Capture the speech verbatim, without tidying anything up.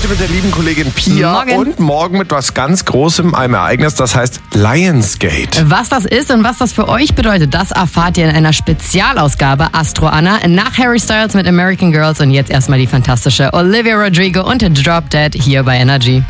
Heute mit der lieben Kollegin Pia Morgen. und morgen mit was ganz Großem, einem Ereignis, das heißt Lionsgate. Was das ist und was das für euch bedeutet, das erfahrt ihr in einer Spezialausgabe Astro Anna nach Harry Styles mit American Girls und jetzt erstmal die fantastische Olivia Rodrigo und Drop Dead hier bei Energy.